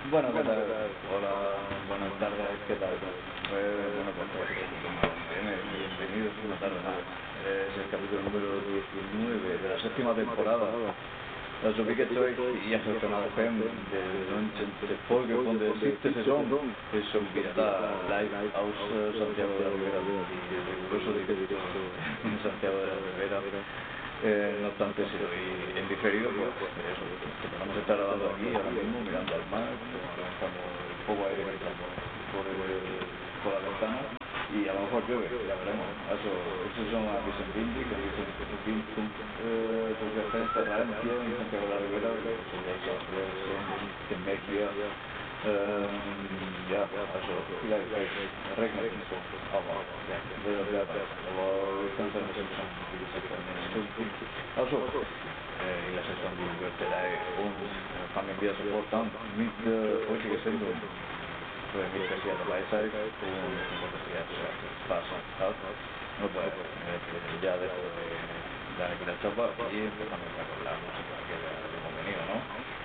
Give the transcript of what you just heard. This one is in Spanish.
Bueno, ¿qué tal? Hola, buenas tardes, ¿qué tal? Bienvenidos una tarde más. Es el capítulo número 19 de la séptima temporada. Alltså vilket jag egentligen fem del folge från det sista säsong som visar live aus Santiago de la Ribera y riguroso directo en Santiago de la Ribera. No obstante, si lo vi en diferido, pues eso, vamos a estar hablando aquí ahora mismo, mirando al mar, estamos un poco aire que entramos por la ventana y a lo mejor llueve, ya veremos. Esos son a Vicentini, que dicen sus defensas Valencia, en Santiago de la Ribera, que Mejía, ja, also vielleicht regnet es so, aber ja, wer weiß, aber ich kann sagen, dass es schon, wie gesagt, also, in la sesión de Libertad uns familiar soportan mit heutige Sendung für mich das Jahr dabei seid und das Jahr Spaß hat. No, pues ya dejo de dar aquí la chapa y empezamos a hablar música que hemos venido, ¿no?